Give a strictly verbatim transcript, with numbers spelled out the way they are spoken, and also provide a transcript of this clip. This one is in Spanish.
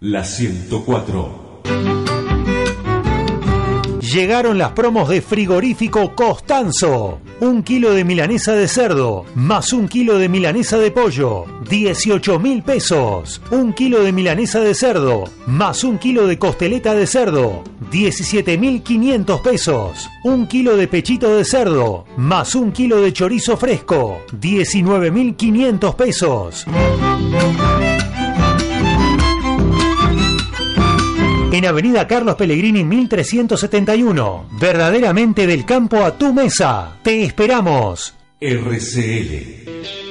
La ciento cuatro. Llegaron las promos de Frigorífico Costanzo. Un kilo de milanesa de cerdo, más un kilo de milanesa de pollo, dieciocho mil pesos. Un kilo de milanesa de cerdo, más un kilo de costeleta de cerdo, diecisiete mil quinientos pesos. Un kilo de pechito de cerdo, más un kilo de chorizo fresco, diecinueve mil quinientos pesos. En Avenida Carlos Pellegrini mil trescientos setenta y uno. Verdaderamente del campo a tu mesa. Te esperamos. R C L